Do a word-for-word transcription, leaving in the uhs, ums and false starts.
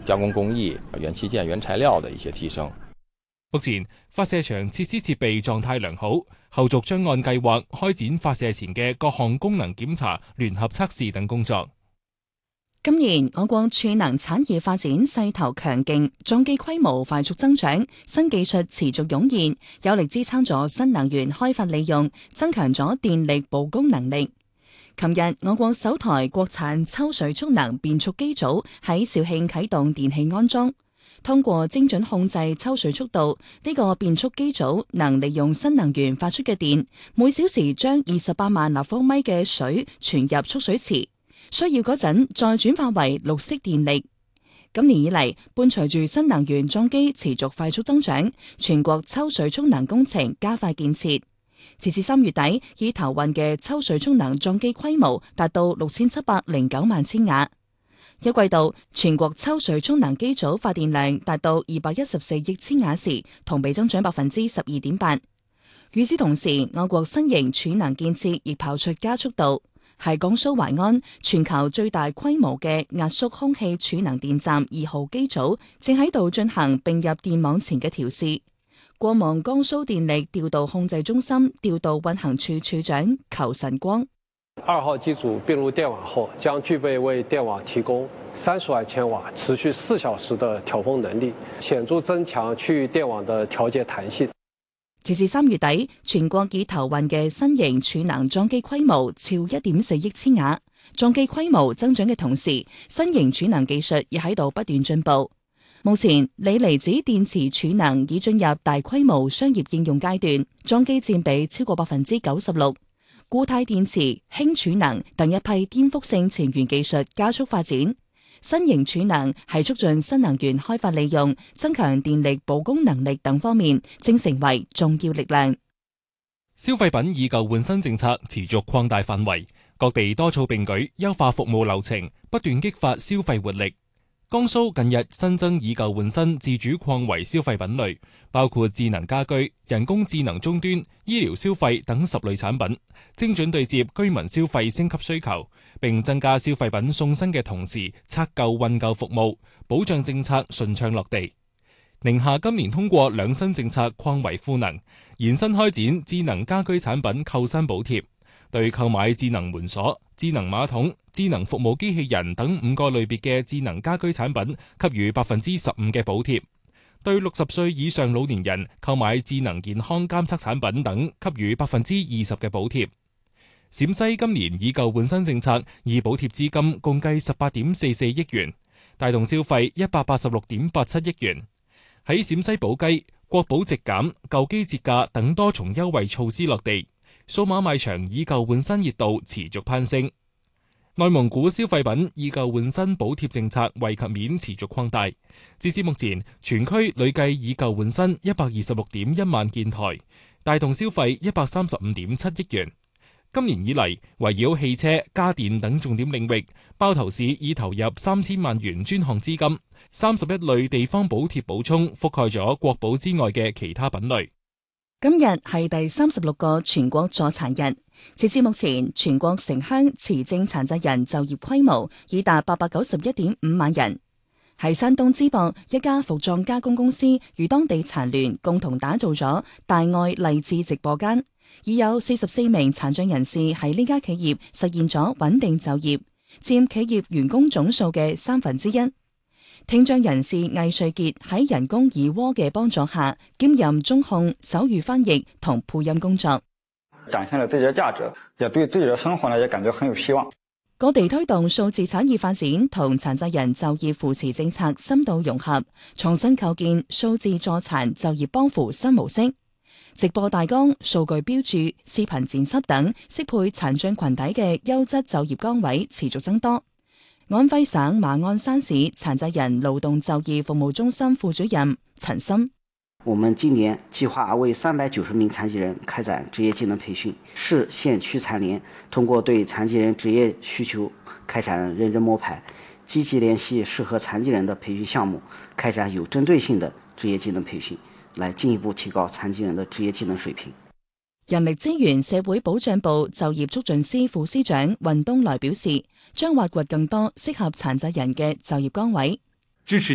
加工工藝、元器件、原材料的一些提升。 目前發射場設施設備狀態良好，後續將按計劃開展發射前嘅各項功能檢查、聯合測試等工作。 今年我國儲能產業發展勢頭強勁，裝機規模快速增長，新技術持續湧現，有力支撐咗新能源開發利用，增強咗電力保供能力。琴日，我國首台國產抽水蓄能變速機組喺肇慶啟動電氣安裝，通過精準控制抽水速度，呢個變速機組能利用新能源發出嘅電，每小時將二十八萬立方米嘅水傳入蓄水池。需要嗰陣再轉化為綠色電力。今年以嚟，伴隨住新能源裝機持續快速增長，全國抽水蓄能工程加快建設。截至三月底，已投運嘅抽水蓄能裝機規模達到六千七百零九萬千瓦。一季度，全國抽水蓄能機組發電量達到二百一十四億千瓦時，同比增長百分之十二點八。與此同時，我國新型儲能建設亦跑出加速度。係江蘇淮安全球最大規模嘅壓縮空氣儲能電站二號機組，正喺度進行並入電網前嘅調試。過望江蘇電力調度控制中心調度運行處處長裘晨光： 二號機組並入電網後，將具備為電網提供三十萬千瓦持續四小時的調峰能力，顯著增強區域電網的調節彈性。 截至三月底，全國已投運嘅新型儲能裝機規模超一點四億千瓦。裝機規模增長嘅同時，新型儲能技術亦喺度不斷進步。目前，鋰離子電池儲能已進入大規模商業應用階段，裝機佔比超過百分之九十六。固態電池、氫儲能等一批顛覆性前沿技術加速發展。新型儲能係促進新能源開發利用、增強電力保供能力等方面，正成為重要力量。 消費品以舊換新政策持續擴大範圍，各地多措並舉，優化服務流程，不斷激發消費活力。江蘇近日新增以舊換新自主擴圍消費品類，包括智能家居、人工智能終端、醫療消費等十類產品，精準對接居民消費升級需求，並增加消費品送新嘅同時拆舊運舊服務，保障政策順暢落地。寧夏今年通過兩新政策擴圍賦能，延伸開展智能家居產品扣薪補貼，對購買智能門鎖、智能馬桶、智能服務機器人等五個類別嘅智能家居產品給予百分之十五嘅補貼，對六十歲以上老年人購買智能健康監測產品等給予百分之二十嘅補貼。陝西今年以舊換新政策以補貼資金共計十八點四四億元，帶動消費一百八十六點八七億元。喺陝西寶雞、國寶直減、舊機折價等多重優惠措施落地，數碼賣場以舊換新熱度持續攀升。內蒙古消費品以舊換新補貼政策惠及面持續擴大，截至目前，全區累計以舊換新一百二十六點一萬件台，帶動消費一百三十五點七億元。今年以嚟，圍繞汽車、家電等重點領域，包頭市已投入三千萬元專項資金，三十一類地方補貼補充覆蓋咗國寶之外嘅其他品類。 今日係第三十六個全國助殘日，截至目前，全國城鄉持證殘疾人就業規模已達八百九十一點五萬人。喺山東淄博，一家服裝加工公司與當地殘聯共同打造咗大愛勵志直播間，已有四十四名殘障人士喺呢家企業實現咗穩定就業，佔企業員工總數嘅三分之一。聽障人士魏瑞傑喺人工耳蝸嘅幫助下，兼任中控、手語翻譯同配音工作， 展現了自己的價值，也對自己的生活呢也感覺很有希望。 各地推動數字產業發展同殘疾人就業扶持政策深度融合，重新構建數字助殘就業幫扶新模式。直播大綱、數據標注、視頻剪輯等適配殘障群體嘅優質就業崗位持續增多。安徽省馬鞍山市殘疾人勞動就業服務中心副主任陳森： 我們今年計劃為三百九十名殘疾人開展職業技能培訓，市縣區殘聯通過對殘疾人職業需求開展認真摸排，積極聯繫適合殘疾人的培訓項目，開展有針對性的職業技能培訓，來進一步提高殘疾人的職業技能水平。 人力資源社會保障部就業促進司副司長運東來表示，將挖掘更多適合殘疾人嘅就業崗位， 支持